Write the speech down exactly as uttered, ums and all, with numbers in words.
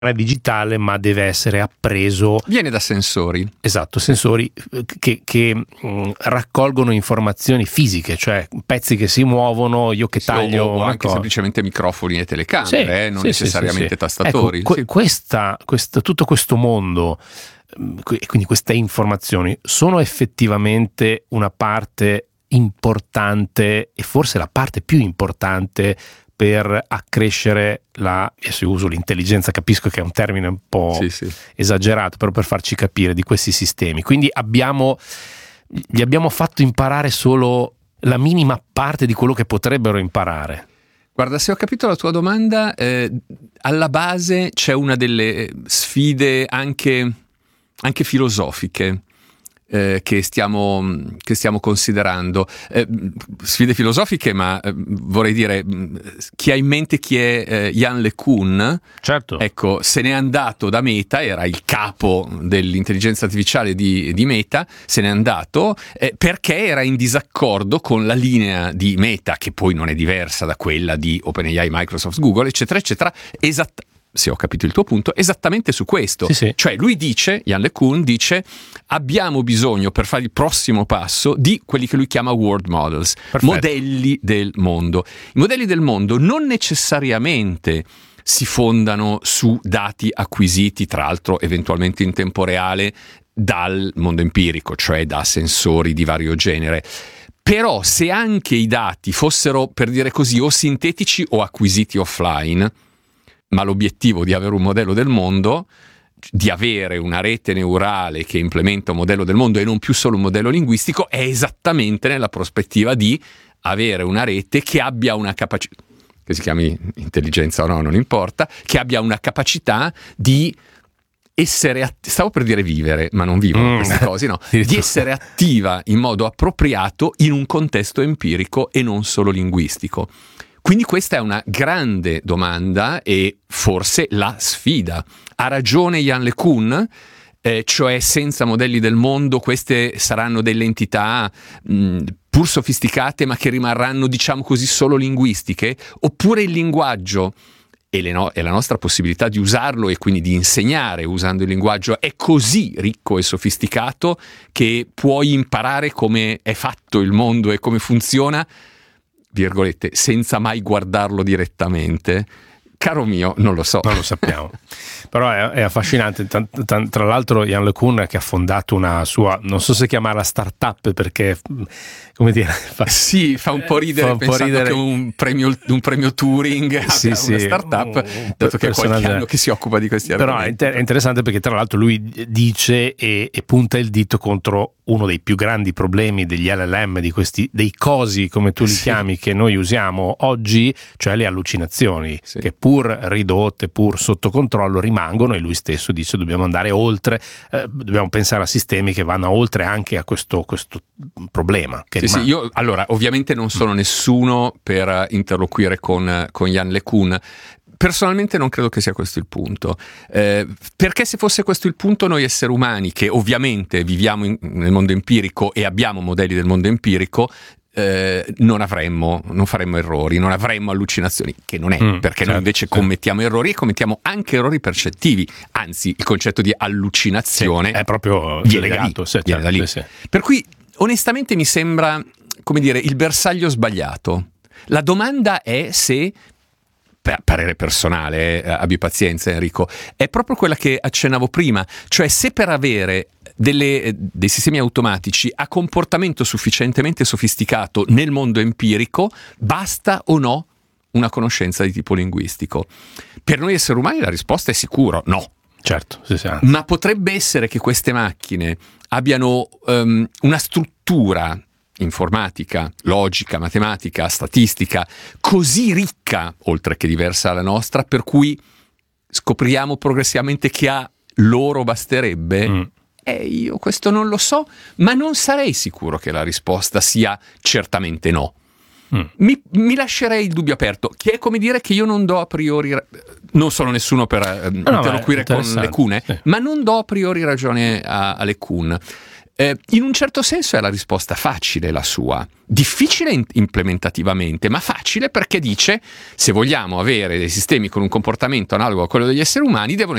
è digitale, ma deve essere appreso. Viene da sensori. Esatto, sensori che, che mh, raccolgono informazioni fisiche, cioè pezzi che si muovono, io che Sì, taglio o, o una anche cosa. semplicemente microfoni e telecamere, Sì, eh, non sì, necessariamente sì, sì, sì. tastatori. Ecco, que- sì. questa, questa, tutto questo mondo e quindi queste informazioni sono effettivamente una parte importante, e forse la parte più importante, per accrescere la, adesso io uso l'intelligenza, capisco che è un termine un po' Sì, sì. esagerato, però per farci capire di questi sistemi. Quindi abbiamo, gli abbiamo fatto imparare solo la minima parte di quello che potrebbero imparare. Guarda, se ho capito la tua domanda, eh, alla base c'è una delle sfide anche, anche filosofiche eh, che, stiamo, che stiamo considerando. Eh, sfide filosofiche, ma eh, vorrei dire, chi ha in mente chi è eh, Yann LeCun? Certo. Ecco, se n'è andato da Meta, era il capo dell'intelligenza artificiale di, di Meta, se n'è andato eh, perché era in disaccordo con la linea di Meta, che poi non è diversa da quella di OpenAI, Microsoft, Google, eccetera, eccetera, esattamente. Se ho capito il tuo punto, esattamente su questo. Sì, sì. Cioè lui dice, Yann LeCun dice, abbiamo bisogno per fare il prossimo passo di quelli che lui chiama world models, Perfetto. modelli del mondo. I modelli del mondo non necessariamente si fondano su dati acquisiti, tra l'altro eventualmente in tempo reale, dal mondo empirico, cioè da sensori di vario genere. Però se anche i dati fossero, per dire così, o sintetici o acquisiti offline, ma l'obiettivo di avere un modello del mondo, di avere una rete neurale che implementa un modello del mondo e non più solo un modello linguistico, è esattamente nella prospettiva di avere una rete che abbia una capacità, che si chiami intelligenza o no, non importa, che abbia una capacità di essere, att- stavo per dire vivere, ma non vivono Mm. queste cose, no, di essere attiva in modo appropriato in un contesto empirico e non solo linguistico. Quindi questa è una grande domanda e forse la sfida. Ha ragione Yann LeCun, eh, cioè senza modelli del mondo queste saranno delle entità mh, pur sofisticate ma che rimarranno, diciamo così, solo linguistiche? Oppure il linguaggio e, le no- e la nostra possibilità di usarlo e quindi di insegnare usando il linguaggio è così ricco e sofisticato che puoi imparare come è fatto il mondo e come funziona, virgolette, senza mai guardarlo direttamente? Caro mio, non lo so. Non lo sappiamo. Però è, è affascinante. Tra, tra, tra l'altro Yann LeCun, che ha fondato una sua, non so se chiamarla startup, perché, come dire, fa, sì, fa un po' ridere fa un po' pensando ridere. che un premio, un premio Turing sì, abbia sì, una startup, un dato che è qualche personaggio- anno che si occupa di questi Però è, argomenti. inter- è interessante perché tra l'altro lui dice e, e punta il dito contro uno dei più grandi problemi degli L L M, di questi, dei cosi come tu li Sì. chiami, che noi usiamo oggi, cioè le allucinazioni, Sì. che pur ridotte, pur sotto controllo rimangono, e lui stesso dice dobbiamo andare oltre, eh, dobbiamo pensare a sistemi che vanno oltre anche a questo, questo problema. Che Sì, sì, rimane. io allora ovviamente non sono nessuno per interloquire con, con Yann LeCun. Personalmente non credo che sia questo il punto, eh, perché se fosse questo il punto, noi esseri umani, che ovviamente viviamo in, nel mondo empirico e abbiamo modelli del mondo empirico, eh, non avremmo, non faremmo errori, non avremmo allucinazioni, che non è, Mm, perché certo, noi invece certo. commettiamo errori e commettiamo anche errori percettivi, anzi il concetto di allucinazione è proprio viene da legato, lì, sì, viene certo, da lì. sì, sì. Per cui onestamente mi sembra, come dire, il bersaglio sbagliato. La domanda è se, per parere personale, eh, abbi pazienza Enrico, è proprio quella che accennavo prima, cioè se per avere delle, dei sistemi automatici a comportamento sufficientemente sofisticato nel mondo empirico basta o no una conoscenza di tipo linguistico. Per noi esseri umani la risposta è sicuro no. Certo, sì, sì. Ma potrebbe essere che queste macchine abbiano um, una struttura informatica, logica, matematica, statistica così ricca, oltre che diversa dalla nostra, per cui scopriamo progressivamente che a loro basterebbe? Mm. Eh, io questo non lo so, ma non sarei sicuro che la risposta sia certamente no. Mm. Mi, mi lascerei il dubbio aperto, che è come dire che io non do a priori, non sono nessuno per eh, no, interloquire con interessante. LeCun, eh, Sì. ma non do a priori ragione a, a LeCun. Eh, in un certo senso è la risposta facile la sua, difficile in- implementativamente, ma facile perché dice: se vogliamo avere dei sistemi con un comportamento analogo a quello degli esseri umani, devono